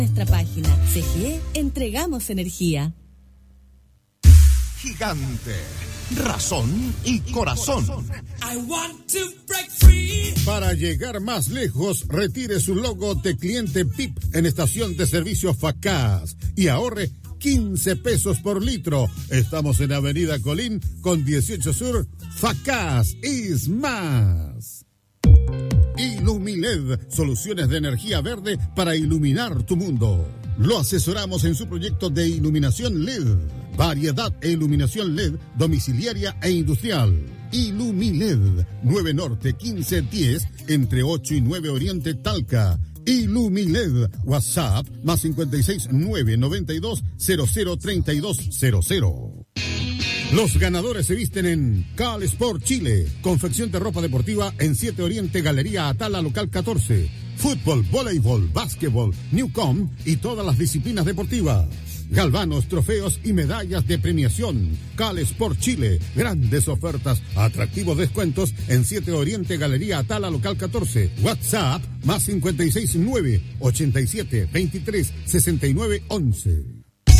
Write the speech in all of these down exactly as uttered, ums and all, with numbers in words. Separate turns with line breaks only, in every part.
Nuestra página C G E, entregamos energía.
Gigante, razón y corazón.
I want to break free.
Para llegar más lejos, retire su logo de cliente P I P en estación de servicio Facaz y ahorre quince pesos por litro. Estamos en Avenida Colín con dieciocho Sur. Facaz is más. Ilumiled, soluciones de energía verde para iluminar tu mundo. Lo asesoramos en su proyecto de iluminación L E D. Variedad e iluminación L E D domiciliaria e industrial. Ilumiled, nueve Norte quince diez, entre ocho y nueve Oriente Talca. Ilumiled, WhatsApp, más cincuenta y seis, nueve noventa y dos, cero cero treinta y dos cero cero. Los ganadores se visten en Cal Sport Chile, confección de ropa deportiva en siete Oriente, Galería Atala, local catorce. Fútbol, voleibol, básquetbol, Newcom y todas las disciplinas deportivas. Galvanos, trofeos y medallas de premiación. Cal Sport Chile, grandes ofertas, atractivos descuentos en siete Oriente, Galería Atala, local catorce. WhatsApp, más cincuenta y seis, nueve ochenta y siete, veintitrés, sesenta y nueve, once.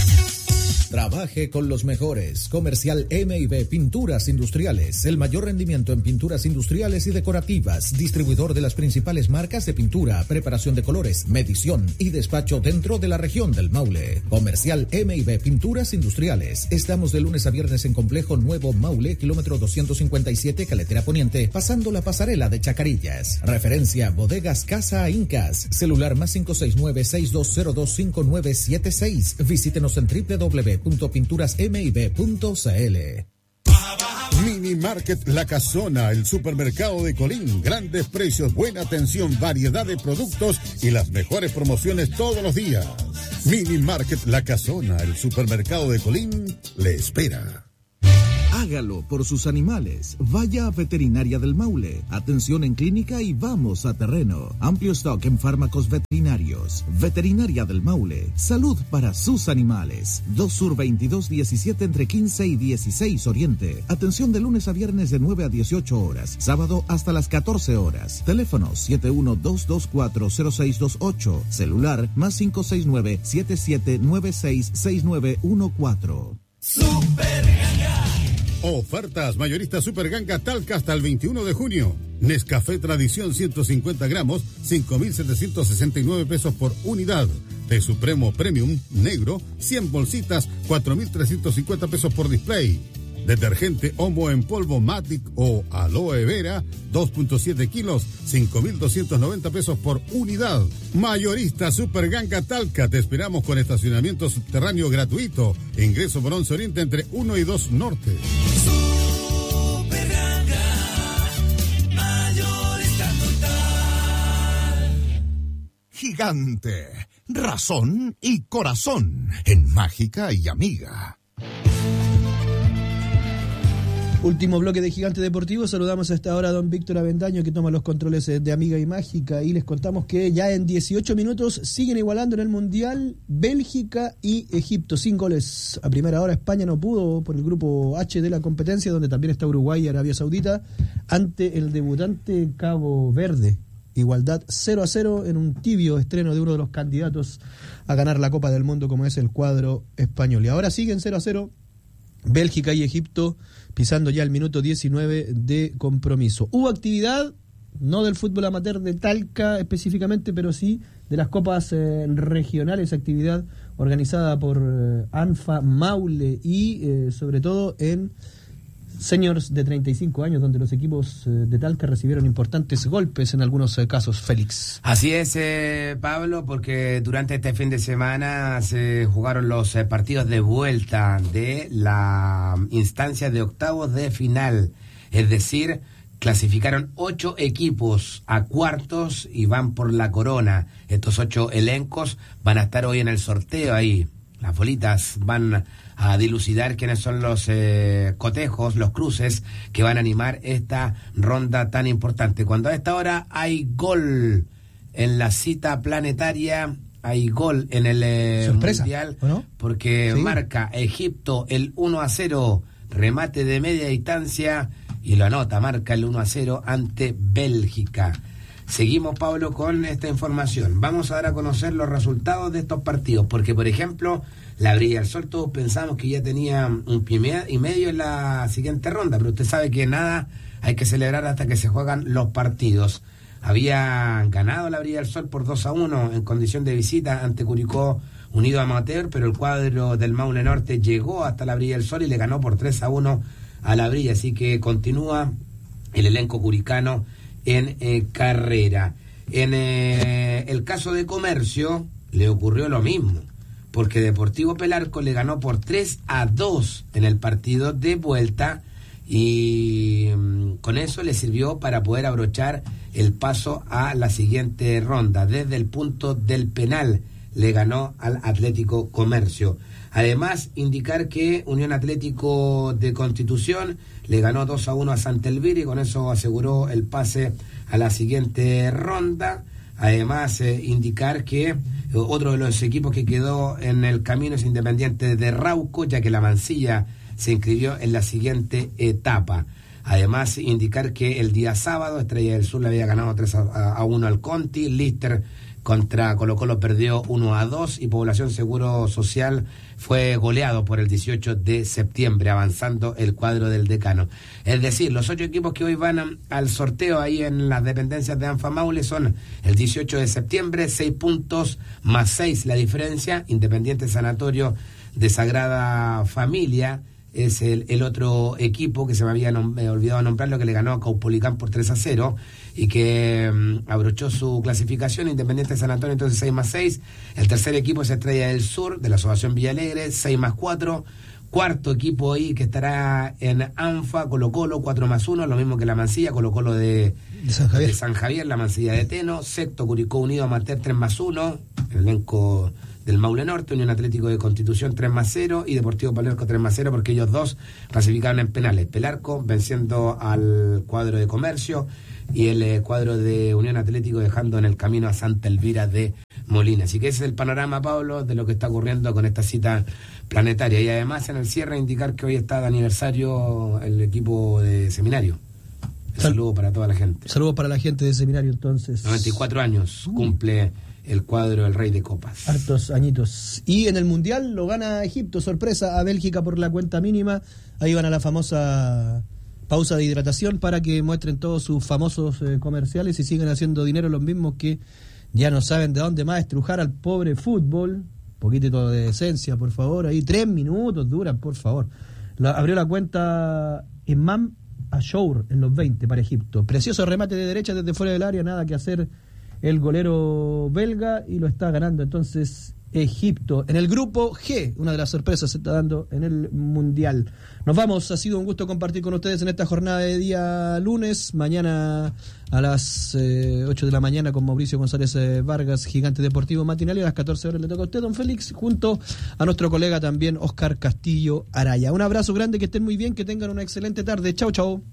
Trabaje con los mejores. Comercial M y B Pinturas Industriales. El mayor rendimiento en pinturas industriales y decorativas. Distribuidor de las principales marcas de pintura, preparación de colores, medición y despacho dentro de la región del Maule. Comercial M y B Pinturas Industriales. Estamos de lunes a viernes en Complejo Nuevo Maule, kilómetro doscientos cincuenta y siete, Caletera Poniente, pasando la pasarela de Chacarillas. Referencia Bodegas Casa Incas. Celular más cinco seis nueve, seis dos cero dos, cinco nueve siete seis. Visítenos en doble u doble u doble u punto pinturas m y b punto c l.
Mini Market La Casona, el supermercado de Colín. Grandes precios, buena atención, variedad de productos y las mejores promociones todos los días. Mini Market La Casona, el supermercado de Colín, le espera.
Hágalo por sus animales. Vaya a Veterinaria del Maule. Atención en clínica y vamos a terreno. Amplio stock en fármacos veterinarios. Veterinaria del Maule. Salud para sus animales. dos Sur veintidós diecisiete entre quince y dieciséis Oriente. Atención de lunes a viernes de nueve a dieciocho horas. Sábado hasta las catorce horas. Teléfono siete uno dos dos cuatro cero seis dos ocho. Celular más cinco seis nueve, siete siete nueve seis, seis nueve uno cuatro.
Super Ganga.
Ofertas mayoristas Super Ganga Talca hasta el veintiuno de junio. Nescafé Tradición ciento cincuenta gramos, cinco mil setecientos sesenta y nueve pesos por unidad. Té Supremo Premium Negro, cien bolsitas, cuatro mil trescientos cincuenta pesos por display. Detergente Omo en polvo Matic o Aloe Vera, dos punto siete kilos, cinco mil doscientos noventa pesos por unidad. Mayorista Super Ganga Talca, te esperamos con estacionamiento subterráneo gratuito. Ingreso por once Oriente entre uno y dos Norte.
Super Ganga, mayorista total.
Gigante, razón y corazón en Mágica y Amiga.
Último bloque de Gigante Deportivo. Saludamos a esta hora a don Víctor Avendaño, que toma los controles de Amiga y Mágica, y les contamos que ya en dieciocho minutos siguen igualando en el Mundial Bélgica y Egipto, sin goles a primera hora. España no pudo por el grupo H de la competencia, donde también está Uruguay y Arabia Saudita, ante el debutante Cabo Verde. Igualdad cero a cero en un tibio estreno de uno de los candidatos a ganar la Copa del Mundo, como es el cuadro español. Y ahora siguen cero a cero Bélgica y Egipto, pisando ya el minuto diecinueve de compromiso. Hubo actividad, no del fútbol amateur de Talca específicamente, pero sí de las copas eh, regionales, actividad organizada por eh, ANFA Maule y eh, sobre todo en seniors de treinta y cinco años, donde los equipos eh, de Talca recibieron importantes golpes en algunos eh, casos, Félix.
Así es, eh, Pablo, porque durante este fin de semana se jugaron los eh, partidos de vuelta de la instancia de octavos de final, es decir, clasificaron ocho equipos a cuartos y van por la corona. Estos ocho elencos van a estar hoy en el sorteo ahí. Las bolitas van a dilucidar quiénes son los eh, cotejos, los cruces que van a animar esta ronda tan importante. Cuando a esta hora hay gol en la cita planetaria, hay gol en el eh,
¿Sorpresa,
Mundial,
¿o no?
porque
¿Sí?
marca Egipto el uno a cero, remate de media distancia, y lo anota, marca el uno a cero ante Bélgica. Seguimos, Pablo, con esta información. Vamos a dar a conocer los resultados de estos partidos, porque, por ejemplo, la Brilla del Sol, todos pensamos que ya tenía un pie y medio en la siguiente ronda, pero usted sabe que nada hay que celebrar hasta que se juegan los partidos. Había ganado la Brilla del Sol por dos a uno en condición de visita ante Curicó Unido Amateur, pero el cuadro del Maule Norte llegó hasta la Brilla del Sol y le ganó por tres a uno a la Brilla, así que continúa el elenco curicano en eh, carrera. En eh, el caso de Comercio le ocurrió lo mismo, porque Deportivo Pelarco le ganó por tres a dos en el partido de vuelta y um, con eso le sirvió para poder abrochar el paso a la siguiente ronda. Desde el punto del penal le ganó al Atlético Comercio. Además, indicar que Unión Atlético de Constitución le ganó dos a uno a Santa Elvira y con eso aseguró el pase a la siguiente ronda. Además, eh, indicar que eh, otro de los equipos que quedó en el camino es Independiente de Rauco, ya que la Mansilla se inscribió en la siguiente etapa. Además, indicar que el día sábado Estrella del Sur le había ganado tres a uno al Conti, Lister contra Colo Colo perdió uno a dos y Población Seguro Social fue goleado por el dieciocho de septiembre, avanzando el cuadro del decano. Es decir, los ocho equipos que hoy van al sorteo ahí en las dependencias de ANFA Maule son el dieciocho de septiembre, seis puntos más seis la diferencia. Independiente Sanatorio de Sagrada Familia es el, el otro equipo que se me había nom- eh, olvidado nombrarlo, que le ganó a Caupolicán por tres a cero y que um, abrochó su clasificación. Independiente de San Antonio, entonces seis más seis. El tercer equipo es Estrella del Sur de la Asociación Villalegre, seis más cuatro. Cuarto equipo ahí que estará en ANFA, Colo Colo, cuatro más uno, lo mismo que la Mansilla, Colo Colo de,
de, San Javier.
de San Javier, la Mansilla de Teno. Sexto, Curicó Unido Amateur, tres más uno, el elenco del Maule Norte. Unión Atlético de Constitución tres más cero y Deportivo Pelarco tres más cero, porque ellos dos clasificaron en penales. Pelarco venciendo al cuadro de Comercio y el eh, cuadro de Unión Atlético dejando en el camino a Santa Elvira de Molina. Así que ese es el panorama, Pablo, de lo que está ocurriendo con esta cita planetaria. Y además, en el cierre, indicar que hoy está de aniversario el equipo de Seminario. Un saludo para toda la gente.
Saludos para la gente de Seminario, entonces.
noventa y cuatro años cumple el cuadro del Rey de Copas.
Hartos añitos. Y en el Mundial lo gana Egipto, sorpresa, a Bélgica por la cuenta mínima. Ahí van a la famosa pausa de hidratación para que muestren todos sus famosos eh, comerciales y sigan haciendo dinero los mismos que ya no saben de dónde más estrujar al pobre fútbol. Un poquito de decencia, por favor. Ahí tres minutos duran, por favor. La, abrió la cuenta Imam Ashour en los veinte para Egipto. Precioso remate de derecha desde fuera del área, nada que hacer el golero belga y lo está ganando entonces Egipto. En el grupo G, una de las sorpresas se está dando en el Mundial. Nos vamos, ha sido un gusto compartir con ustedes en esta jornada de día lunes. Mañana a las eh, ocho de la mañana con Mauricio González eh, Vargas, Gigante Deportivo Matinal, y a las catorce horas le toca a usted, don Félix, junto a nuestro colega también Oscar Castillo Araya. Un abrazo grande, que estén muy bien, que tengan una excelente tarde. Chau, chau.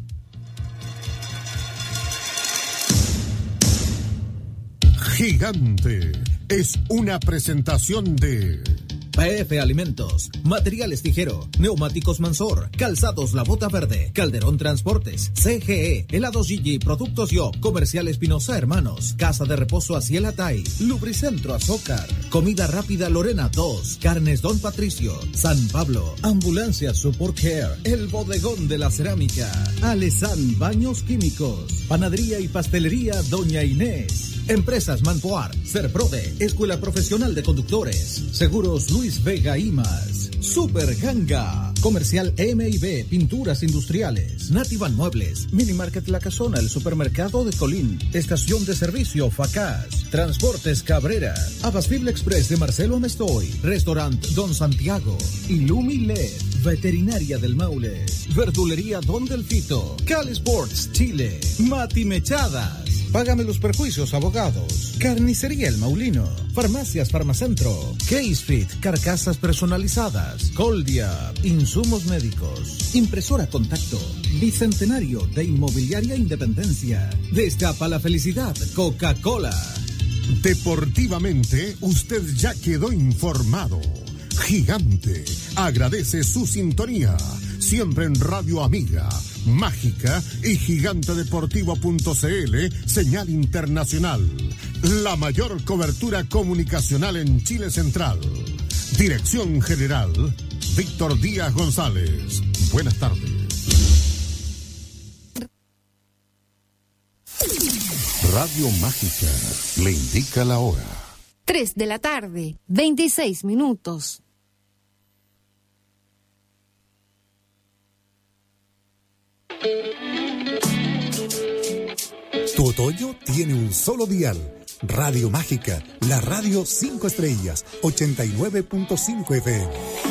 Gigante es una presentación de
P F Alimentos, Materiales Tijero, Neumáticos Mansor, Calzados La Bota Verde, Calderón Transportes, C G E, Helados Gigi, Productos Yo, Comercial Espinosa Hermanos, Casa de Reposo Aciel Atay, Lubricentro Azócar, Comida Rápida Lorena dos, Carnes Don Patricio, San Pablo, Ambulancia Support Care, El Bodegón de la Cerámica, Alesan Baños Químicos, Panadería y Pastelería Doña Inés, Empresas Manpoar, Serprode, Escuela Profesional de Conductores, Seguros Luis Vega y más, Super Ganga, Comercial M y B, Pinturas Industriales, Nativan Muebles, Mini Market La Casona, el Supermercado de Colín, Estación de Servicio Facaz, Transportes Cabrera, Abastible Express de Marcelo Amestoy, Restaurant Don Santiago, Illumi L E D, Veterinaria del Maule, Verdulería Don Delfito, Cali Sports Chile, Mati Mechadas, Págame los Perjuicios Abogados, Carnicería El Maulino, Farmacias Farmacentro, K-Street, Carcasas Personalizadas, Coldia, Insumos Médicos, Impresora Contacto, Bicentenario de Inmobiliaria Independencia, Destapa la Felicidad, Coca-Cola.
Deportivamente, usted ya quedó informado. Gigante agradece su sintonía. siempre en Radio Amiga, Mágica y Gigante Deportivo punto c l, señal internacional. La mayor cobertura comunicacional en Chile Central. Dirección General, Víctor Díaz González. Buenas tardes.
Radio Mágica le indica la hora.
tres de la tarde, veintiséis minutos.
Tu otoño tiene un solo dial. Radio Mágica, la radio cinco estrellas, ochenta y nueve punto cinco F M.